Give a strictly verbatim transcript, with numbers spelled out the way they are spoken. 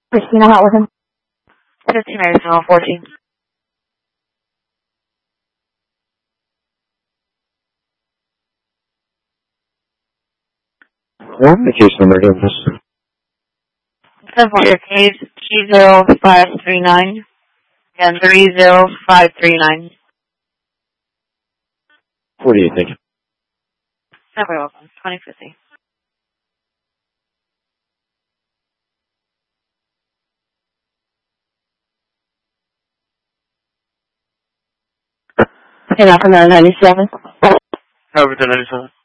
Christina Hotworth. fifteen Madison, fourteen. What the case number again, please? seven four your case, three zero five three nine and three zero five three nine. forty-eight, thank you. You're very welcome. twenty fifty. And off of nine ninety-seven. Over to ninety-seven.